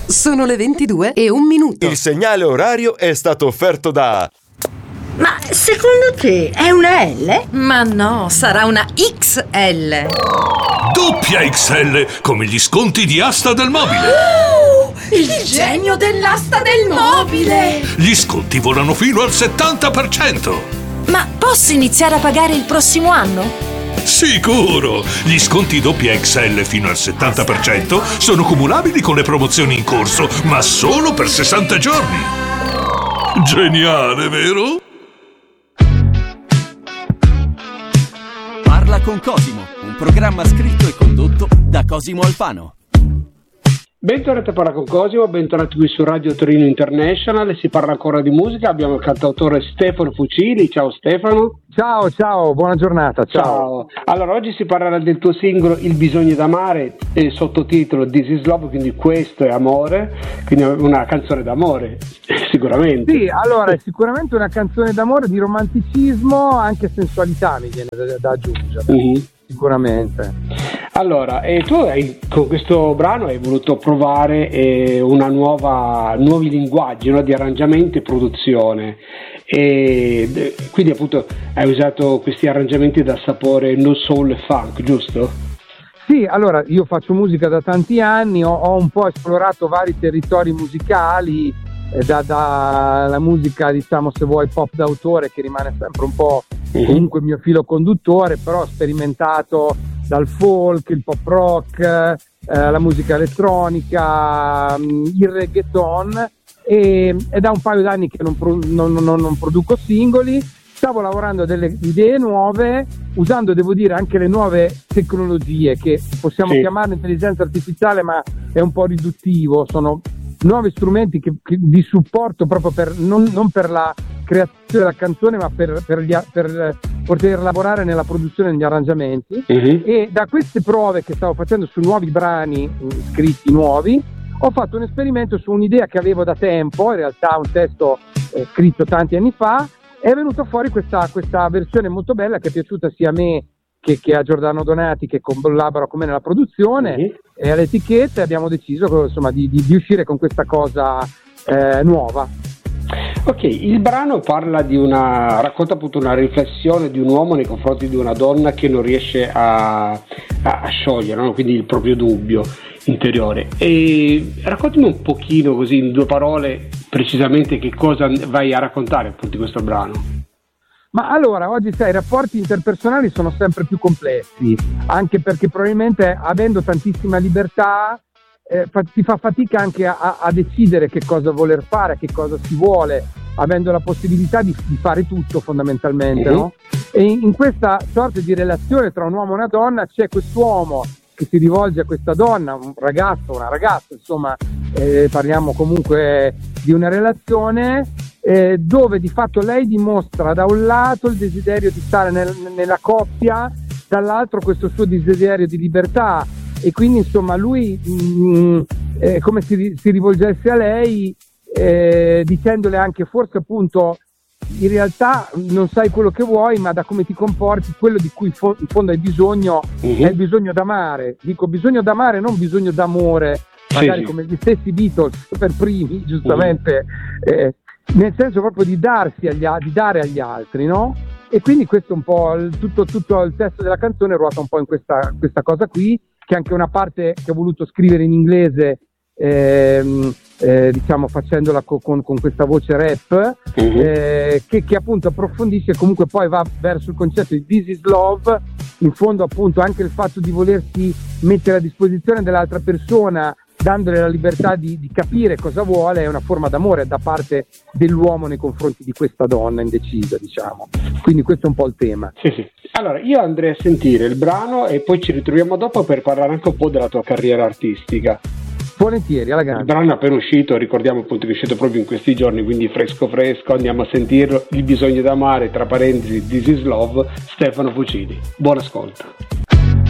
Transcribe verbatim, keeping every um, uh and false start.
Sono le ventidue e un minuto. Il segnale orario è stato offerto da... Ma secondo te è una L? Ma no, sarà una X L. Doppia X L, come gli sconti di Asta del Mobile. Oh, il, il genio dell'asta del mobile. Gli sconti volano fino al settanta per cento. Ma posso iniziare a pagare il prossimo anno? Sicuro! Gli sconti doppia X L fino al settanta per cento sono cumulabili con le promozioni in corso, ma solo per sessanta giorni. Geniale, vero? Parla con Cosimo, un programma scritto e condotto da Cosimo Alfano. Bentornati a Parla con Cosimo, bentornati qui su Radio Torino International. Si parla ancora di musica, abbiamo il cantautore Stefano Fucili. Ciao Stefano. Ciao, ciao, buona giornata, ciao. Ciao. Allora, oggi si parlerà del tuo singolo Il bisogno d'amare, e sottotitolo This is Love, quindi questo è amore, quindi una canzone d'amore, sicuramente. Sì, allora è sicuramente una canzone d'amore, di romanticismo, anche sensualità mi viene da, da aggiungere, mm-hmm. Sicuramente. Allora, e tu hai, con questo brano hai voluto provare eh, una nuova, nuovi linguaggi, no, di arrangiamento e produzione, e quindi appunto hai usato questi arrangiamenti da sapore no soul e funk, giusto? Sì, allora io faccio musica da tanti anni, ho, ho un po' esplorato vari territori musicali, eh, da, da la musica, diciamo, se vuoi, pop d'autore, che rimane sempre un po' comunque il mio filo conduttore, però ho sperimentato dal folk, il pop rock, eh, la musica elettronica, il reggaeton, e è da un paio d'anni che non, pro, non, non, non produco singoli. Stavo lavorando a delle idee nuove, usando, devo dire, anche le nuove tecnologie, che possiamo sì. chiamare intelligenza artificiale, ma è un po' riduttivo. Sono nuovi strumenti che, che di supporto proprio per non, non per la creazione della canzone, ma per, per, gli, per poter lavorare nella produzione degli arrangiamenti. Uh-huh. E da queste prove che stavo facendo su nuovi brani scritti nuovi, ho fatto un esperimento su un'idea che avevo da tempo, in realtà un testo eh, scritto tanti anni fa. È venuta fuori questa, questa versione molto bella, che è piaciuta sia a me che, che a Giordano Donati, che collabora con me nella produzione, mm-hmm. e alle etichette. Abbiamo deciso, insomma, di, di, di uscire con questa cosa eh, nuova. Ok, il brano parla di una, racconta appunto una riflessione di un uomo nei confronti di una donna che non riesce a, a, a sciogliere, no? Quindi il proprio dubbio interiore. E raccontami un pochino, così in due parole, precisamente che cosa vai a raccontare appunto in questo brano. Ma allora, oggi sai, i rapporti interpersonali sono sempre più complessi, anche perché probabilmente, avendo tantissima libertà, eh, fa, si fa fatica anche a, a decidere che cosa voler fare, che cosa si vuole, avendo la possibilità di, di fare tutto fondamentalmente, uh-huh. no? E in, in questa sorta di relazione tra un uomo e una donna c'è quest'uomo che si rivolge a questa donna, un ragazzo, una ragazza, insomma, eh, parliamo comunque di una relazione eh, dove di fatto lei dimostra da un lato il desiderio di stare nel, nella coppia, dall'altro questo suo desiderio di libertà, e quindi insomma lui mh, eh, come si, si rivolgesse a lei, eh, dicendole anche forse appunto, in realtà non sai quello che vuoi, ma da come ti comporti, quello di cui fo- in fondo hai bisogno, uh-huh. è il bisogno d'amare. Dico bisogno d'amare, non bisogno d'amore, magari sì, come gli stessi Beatles per primi, giustamente, uh-huh. eh, nel senso proprio di darsi agli, di dare agli altri, no? E quindi questo è un po' il, tutto, tutto il testo della canzone ruota un po' in questa, questa cosa qui, che è anche una parte che ho voluto scrivere in inglese, ehm, eh, diciamo facendola co- con, con questa voce rap, uh-huh. eh, che, che appunto approfondisce, comunque poi va verso il concetto di This is Love. In fondo appunto anche il fatto di volersi mettere a disposizione dell'altra persona, dandole la libertà di, di capire cosa vuole, è una forma d'amore da parte dell'uomo nei confronti di questa donna indecisa, diciamo. Quindi questo è un po' il tema. Sì, sì. Allora io andrei a sentire il brano e poi ci ritroviamo dopo per parlare anche un po' della tua carriera artistica. Volentieri, alla grande. Il brano è appena uscito, ricordiamo appunto che è uscito proprio in questi giorni, quindi fresco fresco, andiamo a sentirlo. Il bisogno d'amare, tra parentesi This is Love, Stefano Fucili. Buon ascolto.